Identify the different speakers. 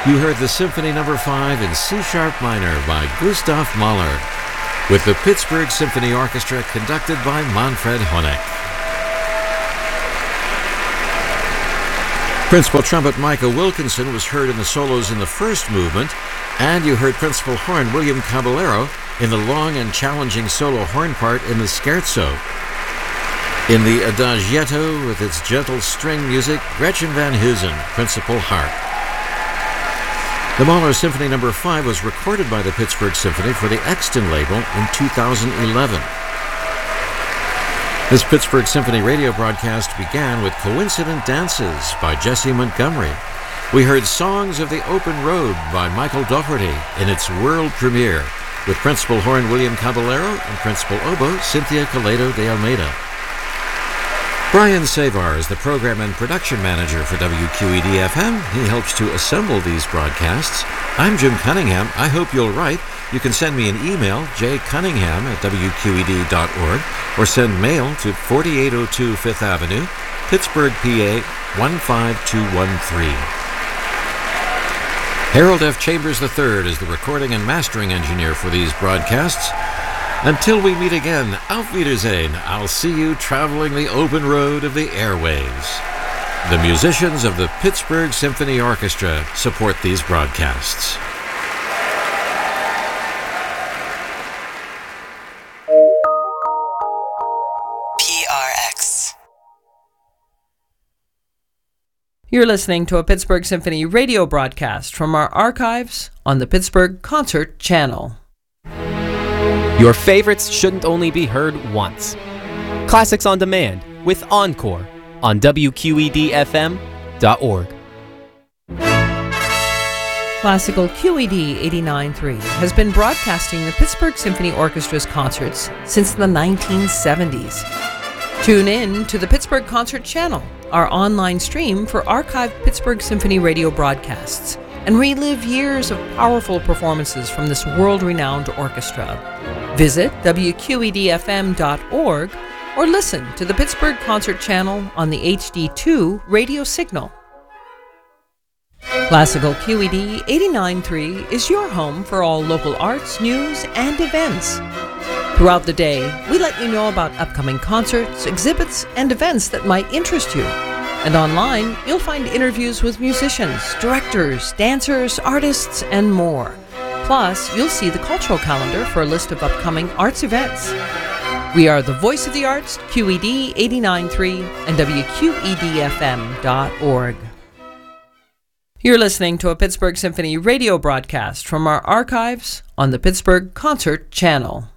Speaker 1: You heard the Symphony No. 5 in C-sharp minor by Gustav Mahler, with the Pittsburgh Symphony Orchestra conducted by Manfred Honeck. Principal trumpet Micah Wilkinson was heard in the solos in the first movement, and you heard principal horn William Caballero in the long and challenging solo horn part in the scherzo. In the Adagietto, with its gentle string music, Gretchen Van Heusen, principal harp. The Mahler Symphony No. 5 was recorded by the Pittsburgh Symphony for the Exton label in 2011. This Pittsburgh Symphony radio broadcast began with Coincident Dances by Jesse Montgomery. We heard Songs of the Open Road by Michael Dougherty in its world premiere, with principal horn William Caballero and principal oboe Cynthia Coledo de Almeida. Brian Savar is the program and production manager for WQED-FM. He helps to assemble these broadcasts. I'm Jim Cunningham. I hope you'll write. You can send me an email, jcunningham@wqed.org, or send mail to 4802 Fifth Avenue, Pittsburgh, PA 15213. Harold F. Chambers III is the recording and mastering engineer for these broadcasts. Until we meet again, auf Wiedersehen. I'll see you traveling the open road of the airwaves. The musicians of the Pittsburgh Symphony Orchestra support these broadcasts.
Speaker 2: PRX.
Speaker 3: You're listening to a Pittsburgh Symphony radio broadcast from our archives on the Pittsburgh Concert Channel.
Speaker 4: Your favorites shouldn't only be heard once. Classics on Demand with Encore on WQEDFM.org.
Speaker 3: Classical QED 89.3 has been broadcasting the Pittsburgh Symphony Orchestra's concerts since the 1970s. Tune in to the Pittsburgh Concert Channel, our online stream for archived Pittsburgh Symphony radio broadcasts, and relive years of powerful performances from this world-renowned orchestra. Visit WQEDFM.org or listen to the Pittsburgh Concert Channel on the HD2 radio signal. Classical QED 89.3 is your home for all local arts, news, and events. Throughout the day, we let you know about upcoming concerts, exhibits, and events that might interest you. And online, you'll find interviews with musicians, directors, dancers, artists, and more. Plus, you'll see the cultural calendar for a list of upcoming arts events. We are the voice of the arts, QED 89.3 and WQEDFM.org. You're listening to a Pittsburgh Symphony radio broadcast from our archives on the Pittsburgh Concert Channel.